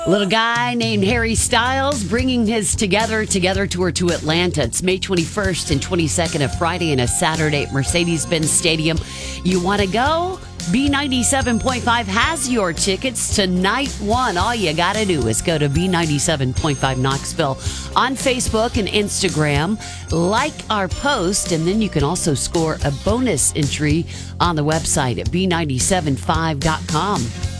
Little guy named Harry Styles bringing his Together tour to Atlanta. It's May 21st and 22nd, a Friday and a Saturday at Mercedes-Benz Stadium. You want to go? B97.5 has your tickets to night one. All you got to do is go to B97.5 Knoxville on Facebook and Instagram. Like our post, and then you can also score a bonus entry on the website at B975.com.